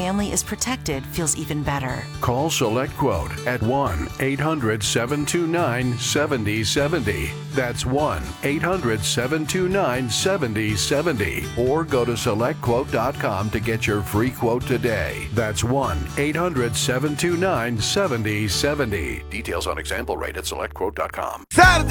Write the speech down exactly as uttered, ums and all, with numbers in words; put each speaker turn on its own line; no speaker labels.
family is protected feels even better.
Call SelectQuote at one eight hundred seven two nine seven zero seven zero. That's one eight hundred seven two nine seven zero seven zero. Or go to select quote dot com to get your free quote today. That's one eight hundred seven two nine seven zero seven zero. Details on example rate at select quote dot com.
Saturday